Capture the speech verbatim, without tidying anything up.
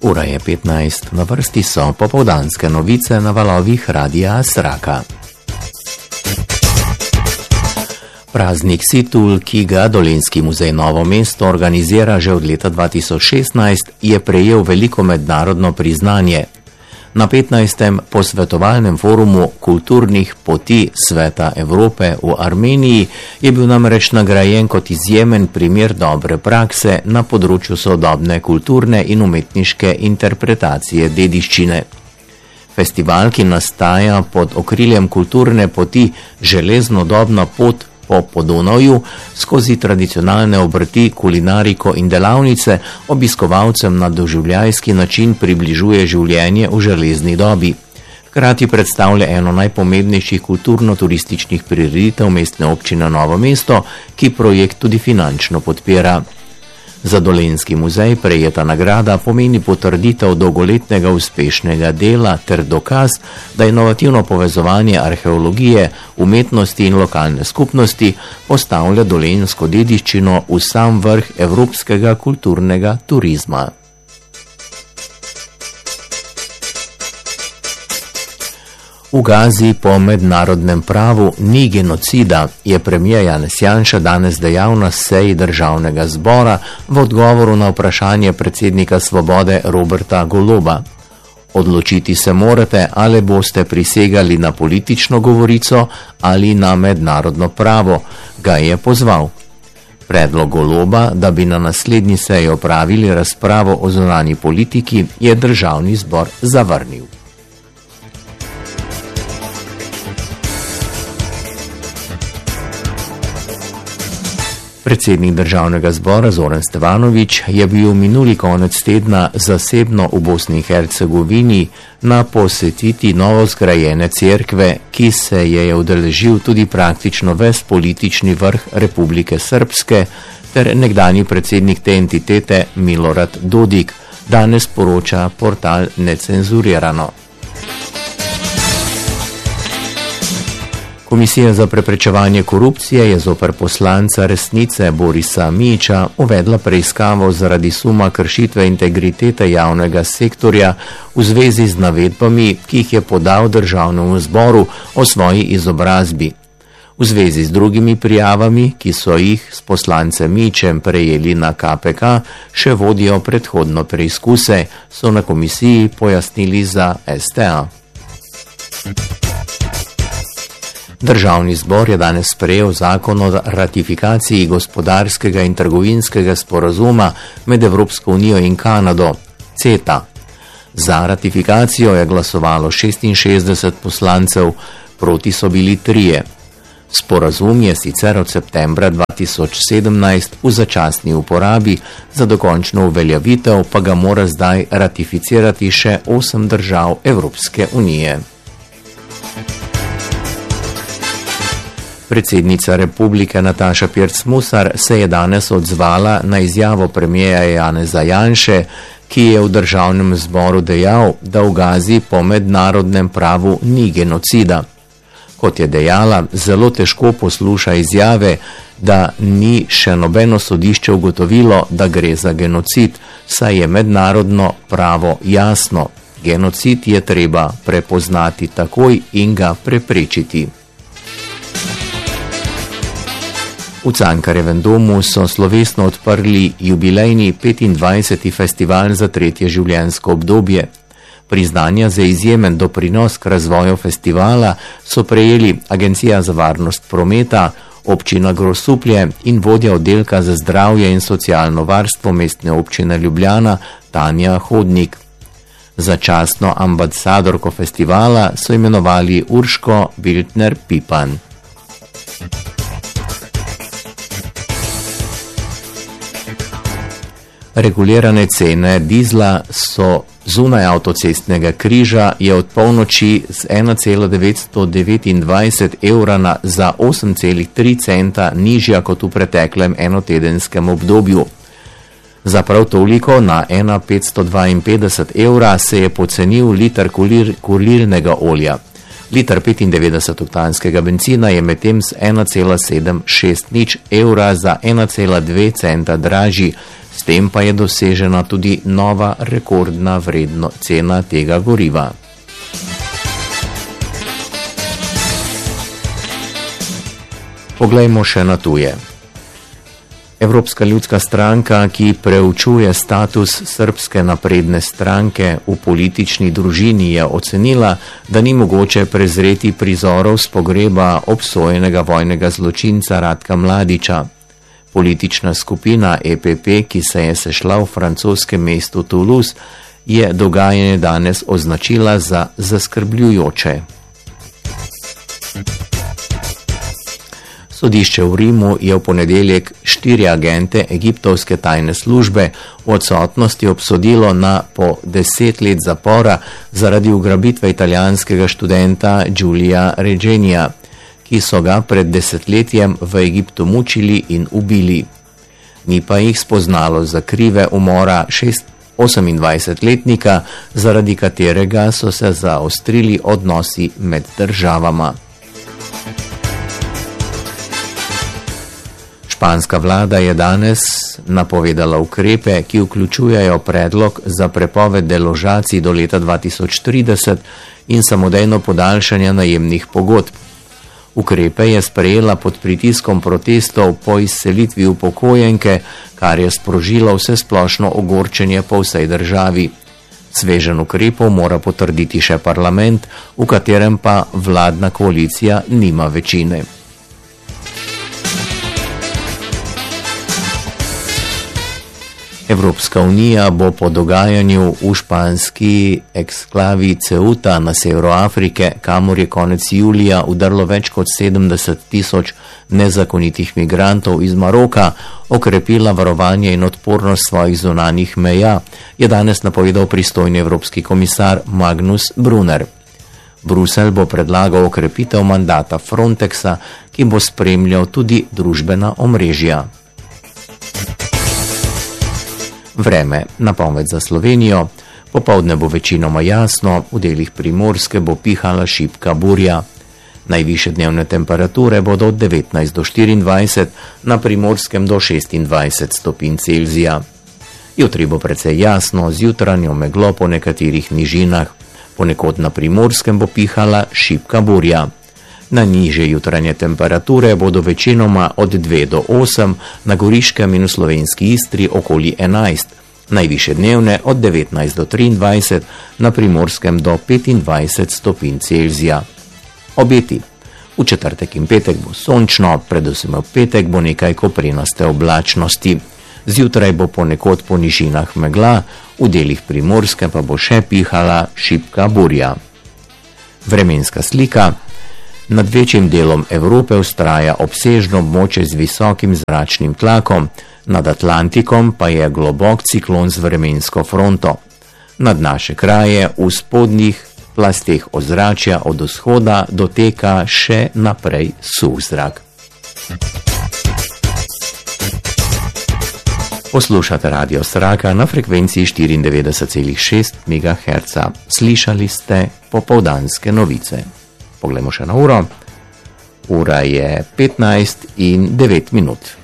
Ura je petnajst, na vrsti so popoldanske novice na valovih Radia Sraka. Praznik Situl, ki ga Dolenjski muzej Novo mesto organizira že od leta dva tisoč šestnajst, je prejel veliko mednarodno priznanje. Na petnajstem posvetovalnem forumu kulturnih poti Sveta Evrope v Armeniji je bil namreč nagrajen kot izjemen primer dobre prakse na področju sodobne kulturne in umetniške interpretacije dediščine. Festival, ki nastaja pod okriljem kulturne poti Železnodobna pot po Podonavju, skozi tradicionalne obrti, kulinariko in delavnice obiskovalcem na doživljajski način približuje življenje v železni dobi. Hkrati predstavlja eno najpomembnejših kulturno-turističnih prireditev mestne občine Novo mesto, ki projekt tudi finančno podpira. Za Dolenjski muzej prejeta nagrada pomeni potrditev dolgoletnega uspešnega dela ter dokaz, da inovativno povezovanje arheologije, umetnosti in lokalne skupnosti postavlja dolenjsko dediščino v sam vrh evropskega kulturnega turizma. V Gazi po mednarodnem pravu ni genocida, je premijer Janez Janša danes dejal na seji državnega zbora v odgovoru na vprašanje predsednika Svobode Roberta Goloba. Odločiti se morate, ali boste prisegali na politično govorico ali na mednarodno pravo, ga je pozval. Predlog Goloba, da bi na naslednji seji opravili razpravo o zunanji politiki, je državni zbor zavrnil. Predsednik državnega zbora Zoran Stevanović je bil minuli konec tedna zasebno v Bosni in Hercegovini na posvetiti novo zgrajene cerkve, ki se je udeležil tudi praktično ves politični vrh Republike Srpske ter nekdanji predsednik te entitete Milorad Dodik, danes poroča portal Necenzurirano. Komisija za preprečevanje korupcije je zoper poslanca Resnice Borisa Mijića uvedla preiskavo zaradi suma kršitve integritete javnega sektorja v zvezi z navedbami, ki jih je podal državnemu zboru o svoji izobrazbi. V zvezi z drugimi prijavami, ki so jih s poslancem Mijićem prejeli na K P K, še vodijo predhodno preizkuse, so na komisiji pojasnili za S T A. Državni zbor je danes sprejel zakon o ratifikaciji gospodarskega in trgovinskega sporazuma med Evropsko unijo in Kanado, CETA. Za ratifikacijo je glasovalo šestinšestdeset poslancev, proti so bili trije. Sporazum je sicer od septembra dva tisoč sedemnajst v začasni uporabi, za dokončno uveljavitev pa ga mora zdaj ratificirati še osem držav Evropske unije. Predsednica republike Nataša Pirc Musar se je danes odzvala na izjavo premijeja Janeza Janše, ki je v državnem zboru dejal, da v Gazi po mednarodnem pravu ni genocida. Kot je dejala, zelo težko posluša izjave, da ni še nobeno sodišče ugotovilo, da gre za genocid, saj je mednarodno pravo jasno. Genocid je treba prepoznati takoj in ga preprečiti. V Cankarjevem domu so slovesno odprli jubilejni petindvajseti festival za tretje življenjsko obdobje. Priznanja za izjemen doprinos k razvoju festivala so prejeli Agencija za varnost prometa, občina Grosuplje in vodja oddelka za zdravje in socialno varstvo mestne občine Ljubljana Tanja Hodnik. Začasno ambasadorko festivala so imenovali Urško Bildner-Pipan. Regulirane cene dizla so zunaj avtocestnega križa je od polnoči z ena cela devetsto devetindvajset evra na za osem cela tri centa nižja kot v preteklem enotedenskem obdobju. Za prav toliko na ena petsto dvainpetdeset evra se je pocenil liter kurir, kurilnega olja. Liter petindevetdeset oktanskega bencina je medtem z ena cela sedem šest nič evra za ena cela dve centa dražji, s tem pa je dosežena tudi nova rekordna vredno cena tega goriva. Poglejmo še na tuje. Evropska ljudska stranka, ki preučuje status srbske napredne stranke v politični družini, je ocenila, da ni mogoče prezreti prizorov s pogreba obsojenega vojnega zločinca Ratka Mladića. Politična skupina E P P, ki se je sešla v francoskem mestu Toulouse, je dogajanje danes označila za zaskrbljujoče. Sodišče v Rimu je v ponedeljek štiri agente egiptovske tajne službe v odsotnosti obsodilo na po deset let zapora zaradi ugrabitve italijanskega študenta Giulia Regenija, ki so ga pred desetletjem v Egiptu mučili in ubili. Ni pa jih spoznalo za krive umora osemindvajsetletnika, zaradi katerega so se zaostrili odnosi med državama. Španska vlada je danes napovedala ukrepe, ki vključujejo predlog za prepoved deložacij do leta dva tisoč trideset in samodejno podaljšanje najemnih pogodb. Ukrepe je sprejela pod pritiskom protestov po izselitvi upokojenke, kar je sprožilo vsesplošno ogorčenje po vsej državi. Sveženj ukrepov mora potrditi še parlament, v katerem pa vladna koalicija nima večine. Evropska unija bo po dogajanju v španski eksklavi Ceuta na severu Afrike, kamor je konec julija udrlo več kot sedemdeset tisoč nezakonitih migrantov iz Maroka, okrepila varovanje in odpornost svojih zunanjih meja, je danes napovedal pristojni evropski komisar Magnus Brunner. Bruselj bo predlagal okrepitev mandata Frontexa, ki bo spremljal tudi družbena omrežja. Vreme, napoved za Slovenijo. Popoldne bo večinoma jasno, v delih Primorske bo pihala šibka burja. Najvišje dnevne temperature bodo od devetnajst do štiriindvajset, na Primorskem do šestindvajset stopinj Celzija. Jutri bo precej jasno, z jutranjo meglo po nekaterih nižinah. Ponekod na Primorskem bo pihala šibka burja. Na nižje jutranje temperature bodo večinoma od dve do osem, na Goriškem in v slovenski Istri okoli enajst, najvišje dnevne od devetnajst do triindvajset, na Primorskem do petindvajset stopinj Celzija. Obeti. V četrtek in petek bo sončno, predvsem v petek bo nekaj koprenaste oblačnosti. Zjutraj bo ponekod po nižinah megla, v delih Primorske pa bo še pihala šibka burja. Vremenska slika. Nad večjim delom Evrope vztraja obsežno območje z visokim zračnim tlakom, nad Atlantikom pa je globok ciklon z vremensko fronto. Nad naše kraje v spodnjih plasteh ozračja od vzhoda doteka še naprej suh zrak. Poslušate Radio Sraka na frekvenciji štiriindevetdeset celih šest megaherca. Slišali ste popoldanske novice. Poglejmo še na uro. Ura je petnajst in devet minut.